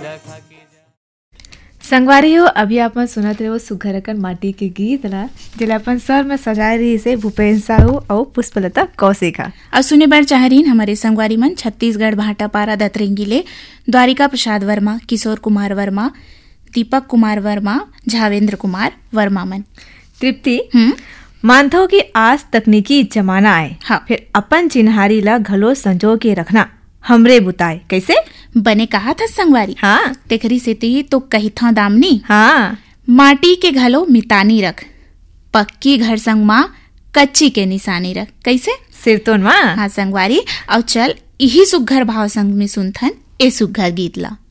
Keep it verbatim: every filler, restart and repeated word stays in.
संगवारी हो अभी अपन सुनत रहे वो सुघरकन माटी के गीत ला जिला अपन सर में सजाए रही से भूपेन्द्र साहू और पुष्पलता कौशिक और सुने बर चाहरीन हमारे संगवारी मन छत्तीसगढ़ भाटापारा दतरेंगीले द्वारिका प्रसाद वर्मा, किशोर कुमार वर्मा, दीपक कुमार वर्मा, झावेंद्र कुमार वर्मा मन। तृप्ति मानथो की आज तकनीकी जमाना आए हाँ। फिर अपन चिन्हारी ला घलो संजो के रखना हमरे बुताए कैसे बने कहा था संगवारी हाँ तेखरी से ती तो कही था दामनी हाँ माटी के घलो मितानी रख, पक्की घर संग माँ कच्ची के निशानी रख कैसे सिरतोन माँ हाँ संगवारी और चल यही सुघर भाव संग में सुनथन ए सुघर गीत ला।